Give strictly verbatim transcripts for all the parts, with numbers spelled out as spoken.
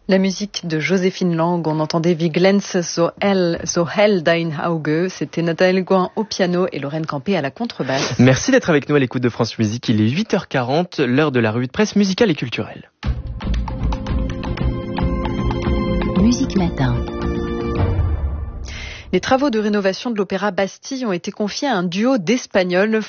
La musique de Joséphine Lang, on entendait Wie glänzt so hell, so hell dein Auge. C'était Nathalie Gouin au piano et Lorraine Campé à la contrebasse. Merci d'être avec nous à l'écoute de France Musique. Il est huit heures quarante, l'heure de la revue de presse musicale et culturelle. Musique Matin. Les travaux de rénovation de l'Opéra Bastille ont été confiés à un duo d'Espagnols,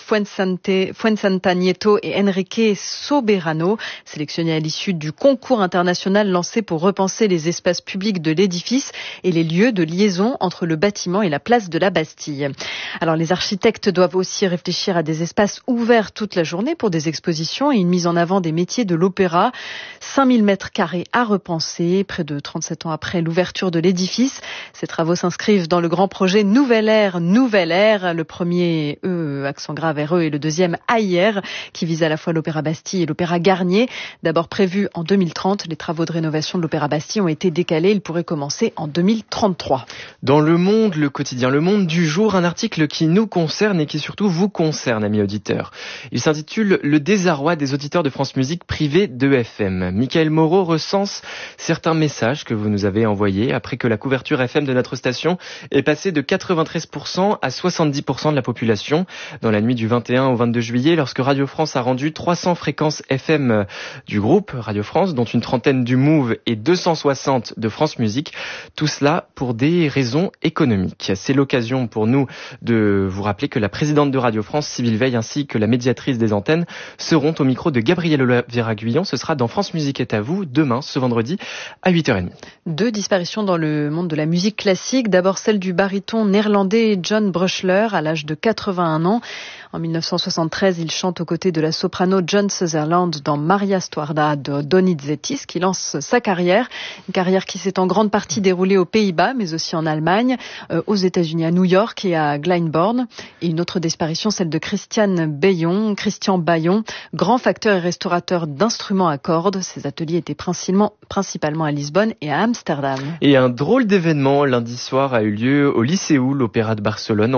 Fuensanta Nieto et Enrique Soberano, sélectionnés à l'issue du concours international lancé pour repenser les espaces publics de l'édifice et les lieux de liaison entre le bâtiment et la place de la Bastille. Alors les architectes doivent aussi réfléchir à des espaces ouverts toute la journée pour des expositions et une mise en avant des métiers de l'opéra. cinq mille mètres carrés à repenser, près de trente-sept ans après l'ouverture de l'édifice. Ces travaux s'inscrivent dans le grand projet Nouvelle Ère, Nouvelle Ère, le premier E, accent grave R E, et le deuxième A I R, qui vise à la fois l'Opéra Bastille et l'Opéra Garnier. D'abord prévu en deux mille trente, les travaux de rénovation de l'Opéra Bastille ont été décalés. Ils pourraient commencer en deux mille trente-trois. Dans Le Monde, le quotidien Le Monde du jour, un article qui nous concerne et qui surtout vous concerne, amis auditeurs. Il s'intitule « Le désarroi des auditeurs de France Musique privés de F M ». Michael Moreau recense certains messages que vous nous avez envoyés après que la couverture F M de notre station est passée de quatre-vingt-treize pour cent à soixante-dix pour cent de la population. Dans la nuit du vingt et un au vingt-deux juillet, lorsque Radio France a rendu trois cents fréquences F M du groupe Radio France, dont une trentaine du Move et deux cent soixante de France Musique. Tout cela pour des raisons économiques. C'est l'occasion pour nous de vous rappeler que la présidente de Radio France, Sybille Veil, ainsi que la médiatrice des antennes seront au micro de Gabriel Oliveira-Guyon. Ce sera dans France Musique est à vous, demain, ce vendredi, à huit heures trente. Deux disparitions dans le monde de la musique classique. D'abord celle du baryton néerlandais John Bruchler, à l'âge de quatre-vingt-un ans. En mille neuf cent soixante-treize, il chante aux côtés de la soprano John Sutherland dans Maria Stuarda de Donizetti, qui lance sa carrière. Une carrière qui s'est en grande partie déroulée aux Pays-Bas, mais aussi en Allemagne, euh, aux États-Unis, à New York et à Glyndebourne. Et une autre disparition, celle de Christian Bayon, Christian Bayon, grand facteur et restaurateur d'instruments à cordes. Ses ateliers étaient principalement, principalement à Lisbonne et à Amsterdam. Et un drôle d'événement lundi soir a eu lieu au Lycéum, l'Opéra de Barcelone.